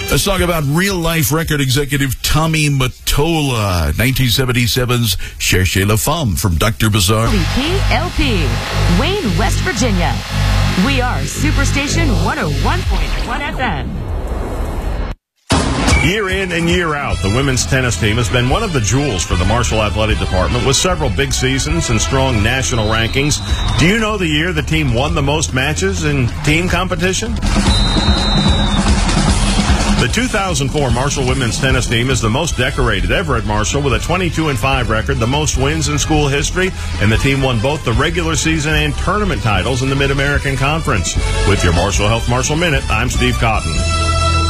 Let's talk about real-life record executive Tommy Mottola, 1977's Cherchez la Femme from Dr. Bizarre. LP, Wayne, West Virginia. We are Superstation 101.1 FM. Year in and year out, the women's tennis team has been one of the jewels for the Marshall Athletic Department with several big seasons and strong national rankings. Do you know the year the team won the most matches in team competition? The 2004 Marshall women's tennis team is the most decorated ever at Marshall with a 22-5 record, the most wins in school history, and the team won both the regular season and tournament titles in the Mid-American Conference. With your Marshall Health Marshall Minute, I'm Steve Cotton.